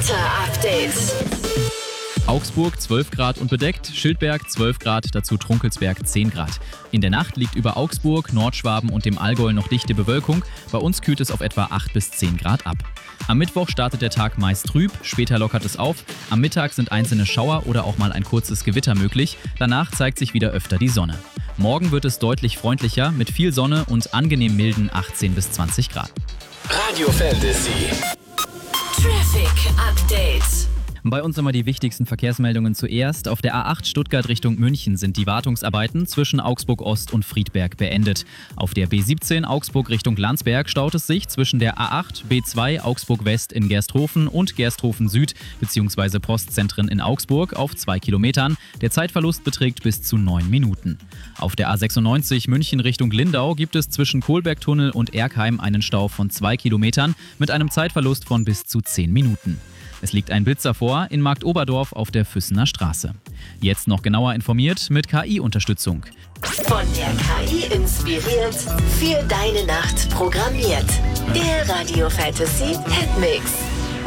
Wetter-Update. Augsburg 12 Grad und bedeckt, Schildberg 12 Grad, dazu Trunkelsberg 10 Grad. In der Nacht liegt über Augsburg, Nordschwaben und dem Allgäu noch dichte Bewölkung. Bei uns kühlt es auf etwa 8 bis 10 Grad ab. Am Mittwoch startet der Tag meist trüb, später lockert es auf. Am Mittag sind einzelne Schauer oder auch mal ein kurzes Gewitter möglich. Danach zeigt sich wieder öfter die Sonne. Morgen wird es deutlich freundlicher mit viel Sonne und angenehm milden 18 bis 20 Grad. Radio Fantasy. Traffic Update. Bei uns immer die wichtigsten Verkehrsmeldungen zuerst. Auf der A8 Stuttgart Richtung München sind die Wartungsarbeiten zwischen Augsburg Ost und Friedberg beendet. Auf der B17 Augsburg Richtung Landsberg staut es sich zwischen der A8, B2 Augsburg West in Gersthofen und Gersthofen Süd bzw. Postzentren in Augsburg auf 2 Kilometern. Der Zeitverlust beträgt bis zu 9 Minuten. Auf der A96 München Richtung Lindau gibt es zwischen Kohlbergtunnel und Erkheim einen Stau von 2 Kilometern mit einem Zeitverlust von bis zu 10 Minuten. Es liegt ein Blitzer vor in Marktoberdorf auf der Füssener Straße. Jetzt noch genauer informiert mit KI-Unterstützung. Von der KI inspiriert, für deine Nacht programmiert. Der Radio Fantasy Hitmix.